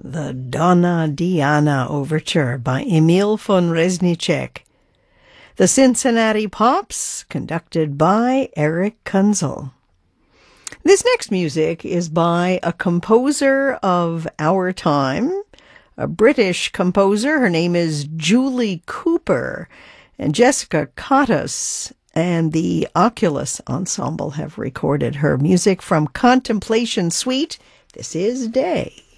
the Donna Diana Overture by Emil von Reznicek. The Cincinnati Pops, conducted by Eric Kunzel. This next music is by a composer of our time, a British composer. Her name is Julie Cooper, and Jessica Cottas and the Oculus Ensemble have recorded her music from Contemplation Suite. This is Day.